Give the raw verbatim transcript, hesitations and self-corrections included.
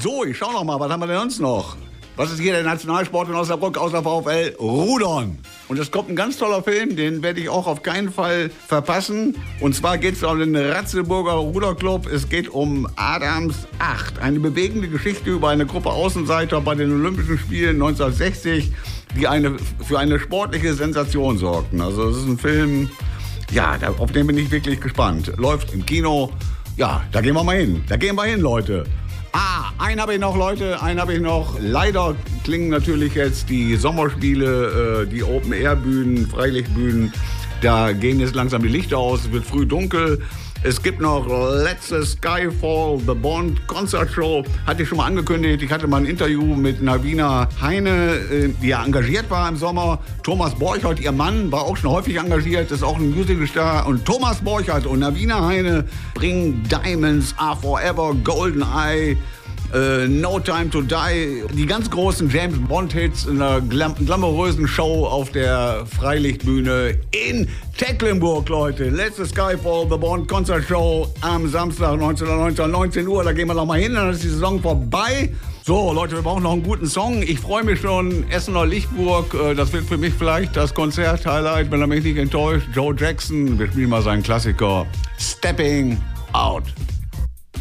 So, ich schau noch mal, was haben wir denn sonst noch? Was ist hier der Nationalsport in Osnabrück außer VfL? Rudern. Und es kommt ein ganz toller Film, den werde ich auch auf keinen Fall verpassen. Und zwar geht es um den Ratzeburger Ruderclub. Es geht um Adams acht. Eine bewegende Geschichte über eine Gruppe Außenseiter bei den Olympischen Spielen neunzehnhundertsechzig, die eine, für eine sportliche Sensation sorgten. Also es ist ein Film, ja, auf den bin ich wirklich gespannt. Läuft im Kino. Ja, da gehen wir mal hin. Da gehen wir hin, Leute. Ah, einen habe ich noch, Leute, einen habe ich noch. Leider klingen natürlich jetzt die Sommerspiele, äh, die Open-Air-Bühnen, Freilichtbühnen, da gehen jetzt langsam die Lichter aus, es wird früh dunkel. Es gibt noch Let's the Skyfall, The Bond Concert Show, hatte ich schon mal angekündigt. Ich hatte mal ein Interview mit Navina Heine, äh, die ja engagiert war im Sommer. Thomas Borchardt, ihr Mann, war auch schon häufig engagiert, ist auch ein Musical-Star. Und Thomas Borchardt und Navina Heine bringen Diamonds Are Forever, Golden Eye, Uh, No Time to Die, die ganz großen James Bond-Hits in einer glam glamourösen Show auf der Freilichtbühne in Tecklenburg, Leute. Let's the Skyfall, The Bond Concert Show am Samstag neunzehnhundertneunzehn, neunzehn Uhr. Da gehen wir noch mal hin, dann ist die Saison vorbei. So, Leute, wir brauchen noch einen guten Song. Ich freue mich schon. Essener Lichtburg, das wird für mich vielleicht das Konzert-Highlight, wenn er mich nicht enttäuscht. Joe Jackson, wir spielen mal seinen Klassiker Stepping Out.